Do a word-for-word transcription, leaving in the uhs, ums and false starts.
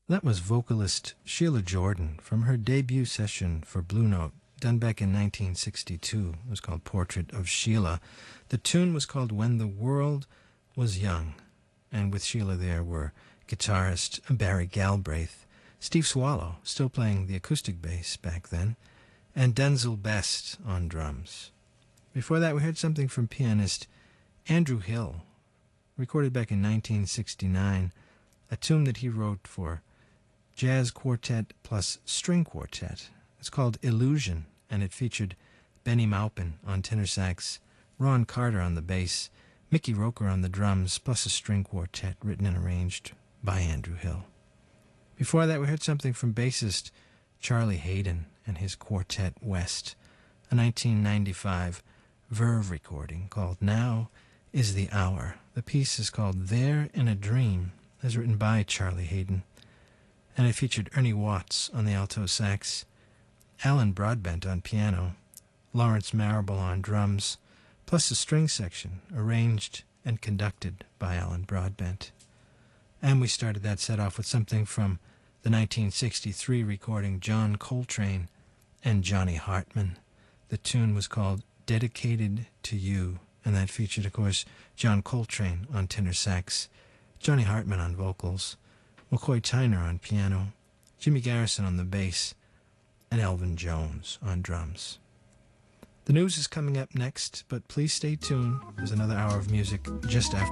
That was vocalist Sheila Jordan from her debut session for Blue Note, done back in nineteen sixty-two. It was called Portrait of Sheila. The tune was called When the World Was Young. And with Sheila there were guitarist Barry Galbraith, Steve Swallow, still playing the acoustic bass back then, and Denzel Best on drums. Before that, we heard something from pianist Andrew Hill, recorded back in nineteen sixty-nine, a tune that he wrote for jazz quartet plus string quartet. It's called Illusion, and it featured Benny Maupin on tenor sax, Ron Carter on the bass, Mickey Roker on the drums, plus a string quartet written and arranged by Andrew Hill. Before that, we heard something from bassist Charlie Hayden and his Quartet West, a nineteen ninety-five Verve recording called Now is the Hour. The piece is called There in a Dream, as written by Charlie Hayden, and it featured Ernie Watts on the alto sax, Alan Broadbent on piano, Lawrence Marable on drums, plus a string section arranged and conducted by Alan Broadbent. And we started that set off with something from the nineteen sixty-three recording John Coltrane and Johnny Hartman. The tune was called Dedicated to You, and that featured, of course, John Coltrane on tenor sax, Johnny Hartman on vocals, McCoy Tyner on piano, Jimmy Garrison on the bass, and Elvin Jones on drums. The news is coming up next, but please stay tuned. There's another hour of music just after